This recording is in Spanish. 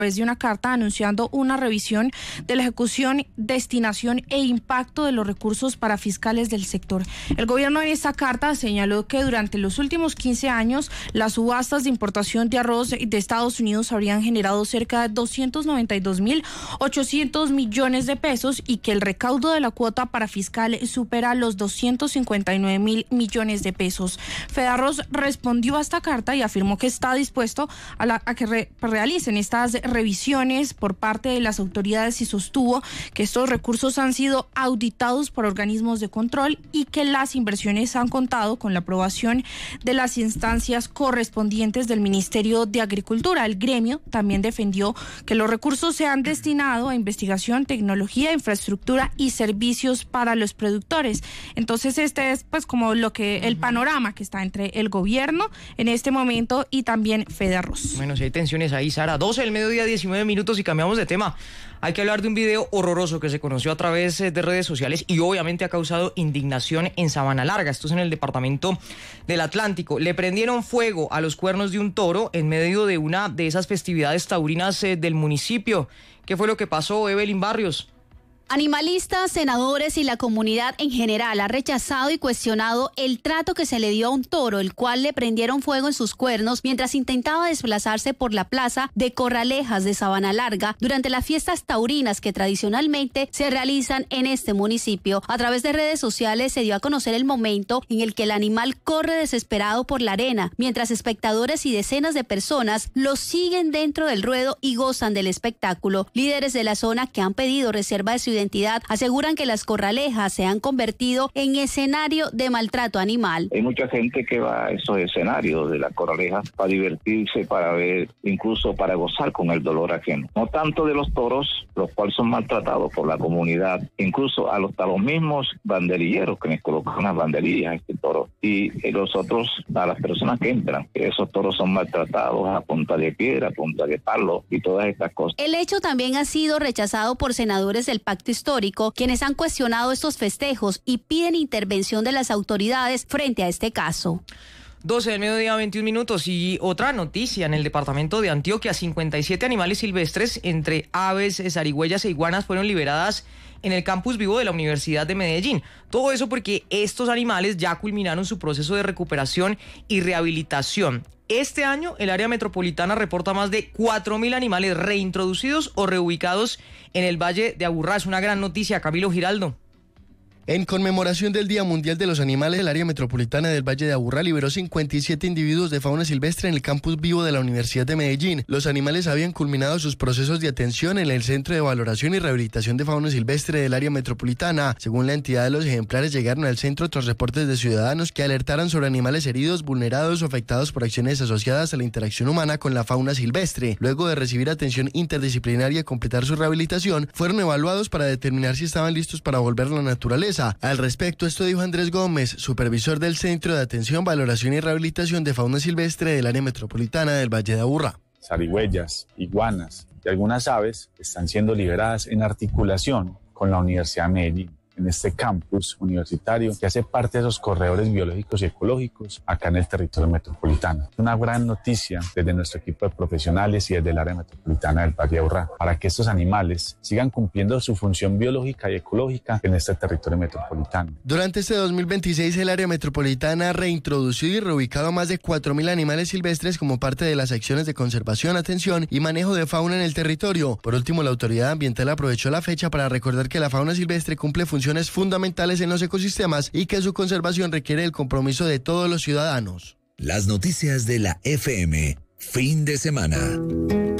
través de una carta anunciando una revisión de la ejecución, destinación e impacto de los recursos para fiscales del sector. El gobierno en esta carta señaló que durante los últimos 15 años las subastas de importación de arroz de Estados Unidos habrían generado cerca de 292.800 millones de pesos y que el recaudo de la cuota para fiscal supera los 259.000 millones de pesos. Fedarroz respondió a esta carta y afirmó que está dispuesto a que realicen estas revisiones por parte de las autoridades y sostuvo que estos recursos han sido auditados por organismos de control y que las inversiones han contado con la aprobación de las instancias correspondientes del Ministerio de Agricultura. El gremio también defendió que los recursos se han destinado a investigación, tecnología, infraestructura y servicios para los productores. Entonces este es pues como el panorama que está entre el gobierno en este momento y también Fedarroz. Bueno, si hay tensiones ahí, Sara. 12 del mediodía, 19 minutos y cambiamos de tema. Hay que hablar de un video horroroso que se conoció a través de redes sociales y obviamente ha causado indignación en Sabana Larga. Esto es en el departamento del Atlántico. Le prendieron fuego a los cuernos de un toro en medio de una de esas festividades taurinas del municipio. ¿Qué fue lo que pasó, Evelyn Barrios? Animalistas, senadores y la comunidad en general ha rechazado y cuestionado el trato que se le dio a un toro, el cual le prendieron fuego en sus cuernos mientras intentaba desplazarse por la plaza de Corralejas de Sabana Larga durante las fiestas taurinas que tradicionalmente se realizan en este municipio. A través de redes sociales se dio a conocer el momento en el que el animal corre desesperado por la arena, mientras espectadores y decenas de personas lo siguen dentro del ruedo y gozan del espectáculo. Líderes de la zona que han pedido reserva de su identidad aseguran que las corralejas se han convertido en escenario de maltrato animal. Hay mucha gente que va a esos escenarios de las corralejas para divertirse, para ver, incluso para gozar con el dolor ajeno. No tanto de los toros, los cuales son maltratados por la comunidad, incluso hasta los mismos banderilleros que les colocan unas banderillas a este toro. Y los otros, a las personas que entran, esos toros son maltratados a punta de piedra, a punta de palo y todas estas cosas. El hecho también ha sido rechazado por senadores del Pacto Histórico, quienes han cuestionado estos festejos y piden intervención de las autoridades frente a este caso. 12 del mediodía, 21 minutos. Y otra noticia, en el departamento de Antioquia, 57 animales silvestres, entre aves, zarigüeyas e iguanas, fueron liberadas en el campus vivo de la Universidad de Medellín. Todo eso porque estos animales ya culminaron su proceso de recuperación y rehabilitación. Este año, el área metropolitana reporta más de 4.000 animales reintroducidos o reubicados en el Valle de Aburrá. Es una gran noticia, Camilo Giraldo. En conmemoración del Día Mundial de los Animales, el área metropolitana del Valle de Aburrá liberó 57 individuos de fauna silvestre en el campus vivo de la Universidad de Medellín. Los animales habían culminado sus procesos de atención en el Centro de Valoración y Rehabilitación de Fauna Silvestre del área metropolitana. Según la entidad, los ejemplares llegaron al centro tras reportes de ciudadanos que alertaran sobre animales heridos, vulnerados o afectados por acciones asociadas a la interacción humana con la fauna silvestre. Luego de recibir atención interdisciplinaria y completar su rehabilitación, fueron evaluados para determinar si estaban listos para volver a la naturaleza. Al respecto, esto dijo Andrés Gómez, supervisor del Centro de Atención, Valoración y Rehabilitación de Fauna Silvestre del área metropolitana del Valle de Aburrá. Zarigüeyas, iguanas y algunas aves están siendo liberadas en articulación con la Universidad de Medellín, en este campus universitario que hace parte de esos corredores biológicos y ecológicos acá en el territorio metropolitano. Una gran noticia desde nuestro equipo de profesionales y desde el área metropolitana del Valle de Aburrá para que estos animales sigan cumpliendo su función biológica y ecológica en este territorio metropolitano. Durante este 2026, el área metropolitana ha reintroducido y reubicado a más de 4.000 animales silvestres como parte de las acciones de conservación, atención y manejo de fauna en el territorio. Por último, la autoridad ambiental aprovechó la fecha para recordar que la fauna silvestre cumple funciones fundamentales en los ecosistemas y que su conservación requiere el compromiso de todos los ciudadanos. Las noticias de la FM, fin de semana.